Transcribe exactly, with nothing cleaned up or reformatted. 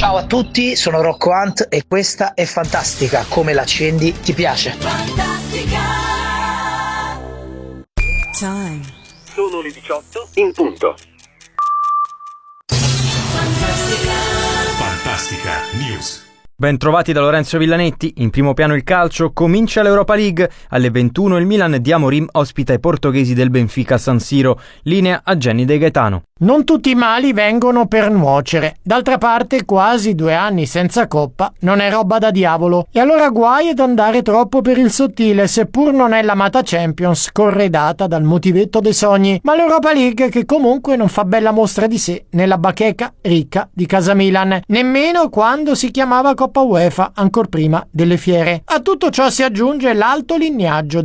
Ciao a tutti, sono Rocco Hunt e questa è Fantastica. Come l'accendi ti piace? Fantastica. Time. Sono le diciotto in punto. Fantastica. Fantastica News. Ben trovati da Lorenzo Villanetti. In primo piano il calcio, comincia l'Europa League. Alle ventuno il Milan di Amorim ospita i portoghesi del Benfica a San Siro. Linea a Genny De Gaetano. Non tutti i mali vengono per nuocere. D'altra parte, quasi due anni senza coppa non è roba da diavolo. E allora guai ad andare troppo per il sottile, seppur non è l'amata Champions corredata dal motivetto dei sogni, ma l'Europa League che comunque non fa bella mostra di sé nella bacheca ricca di casa Milan, nemmeno quando si chiamava Coppa UEFA, ancor prima delle fiere. A tutto ciò si aggiunge l'alto lignaggio